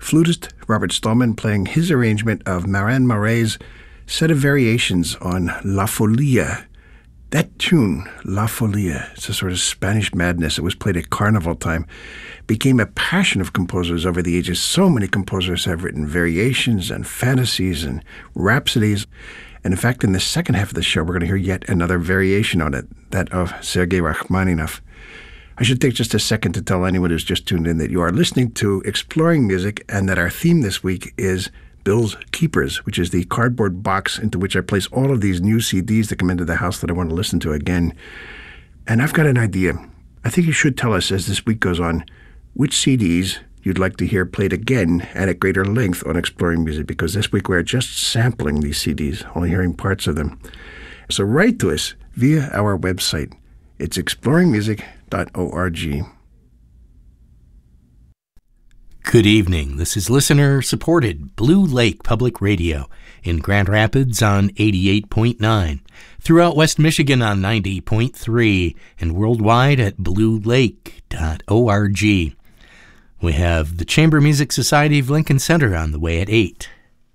flutist Robert Stallman playing his arrangement of Marin Moret's set of variations on La Folia. That tune, La Folia, it's a sort of Spanish madness. It was played at carnival time, became a passion of composers over the ages. So many composers have written variations and fantasies and rhapsodies. And in fact, in the second half of the show, we're going to hear yet another variation on it, that of Sergei Rachmaninoff. I should take just a second to tell anyone who's just tuned in that you are listening to Exploring Music and that our theme this week is Bill's Keepers, which is the cardboard box into which I place all of these new CDs that come into the house that I want to listen to again. And I've got an idea. I think you should tell us as this week goes on which CDs you'd like to hear played again and at greater length on Exploring Music, because this week we're just sampling these CDs, only hearing parts of them. So write to us via our website. It's exploringmusic.org. Good evening. This is listener-supported Blue Lake Public Radio in Grand Rapids on 88.9, throughout West Michigan on 90.3, and worldwide at bluelake.org. We have the Chamber Music Society of Lincoln Center on the way at 8.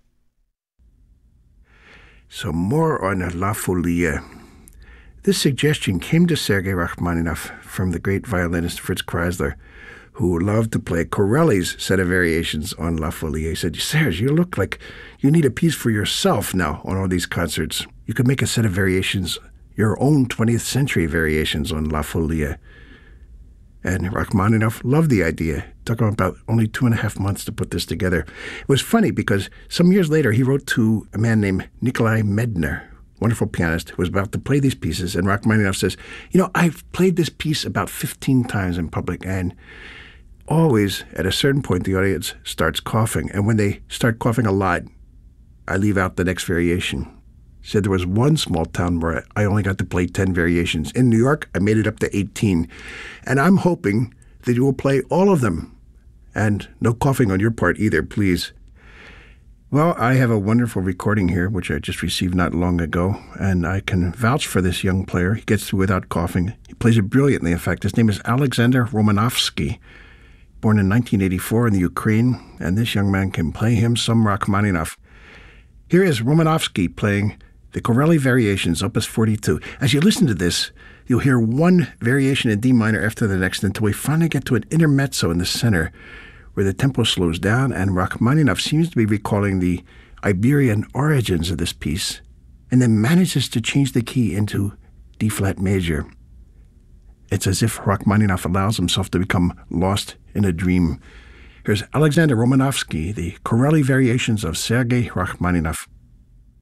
So more on La Folia. This suggestion came to Sergei Rachmaninoff from the great violinist Fritz Kreisler, who loved to play Corelli's set of variations on La Folia. He said, Serge, you look like you need a piece for yourself now on all these concerts. You could make a set of variations, your own 20th century variations on La Folia. And Rachmaninoff loved the idea. It took him about only 2.5 months to put this together. It was funny because some years later he wrote to a man named Nikolai Medner, wonderful pianist, who was about to play these pieces. And Rachmaninoff says, I've played this piece about 15 times in public, and always at a certain point the audience starts coughing. And when they start coughing a lot, I leave out the next variation. He said there was one small town where I only got to play 10 variations. In New York, I made it up to 18. And I'm hoping that you will play all of them. And no coughing on your part either, please. Well, I have a wonderful recording here, which I just received not long ago, and I can vouch for this young player. He gets through without coughing. He plays it brilliantly, in fact. His name is Alexander Romanovsky, born in 1984 in the Ukraine, and this young man can play him some Rachmaninoff. Here is Romanovsky playing the Corelli Variations, Opus 42. As you listen to this, you'll hear one variation in D minor after the next until we finally get to an intermezzo in the center, where the tempo slows down, and Rachmaninoff seems to be recalling the Iberian origins of this piece, and then manages to change the key into D-flat major. It's as if Rachmaninoff allows himself to become lost in a dream. Here's Alexander Romanovsky, the Corelli Variations of Sergei Rachmaninoff.